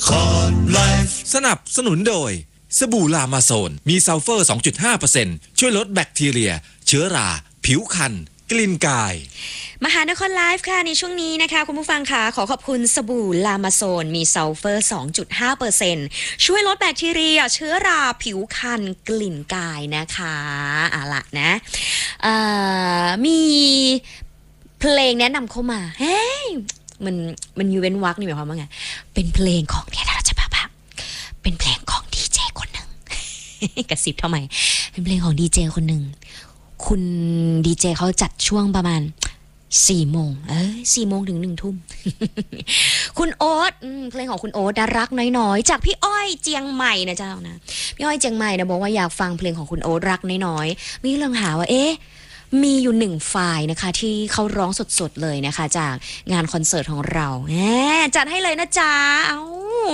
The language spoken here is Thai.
สนับสนุนโดยสบู่ลามาโซนมีซัลเฟอร์ 2.5% ช่วยลดแบคทีเรียเชื้อราผิวคันกลิ่นกายมหานครไลฟ์ค่ะในช่วงนี้นะคะคุณผู้ฟังค่ะขอขอบคุณสบู่ลามาโซนมีซัลเฟอร์ 2.5% ช่วยลดแบคทีเรียเชื้อราผิวคันกลิ่นกายนะคะล่ะนะมีเพลงแนะนำเข้ามาเฮ้ยมันอยู่เว้นวรรคนี่หมายความว่าไงเป็นเพลงของเนี่ยเราจะแบบเป็นเพลงของดีเจคนหนึ่ง กระซิบทำไมเป็นเพลงของดีเจคนหนึ่งคุณดีเจเขาจัดช่วงประมาณ4 โมง4 โมงถึง1 ทุ่ม คุณโอ๊ตเพลงของคุณโอ๊ตรักน้อยๆจากพี่อ้อยเจียงใหม่นะเจ้านะพี่อ้อยเจียงใหม่นะบอกว่าอยากฟังเพลงของคุณโอ๊ตรักน้อยๆมีเรื่องหาว่ามีอยู่1 ไฟล์นะคะที่เขาร้องสดๆเลยนะคะจากงานคอนเสิร์ตของเราจัดให้เลยนะจ๊ะ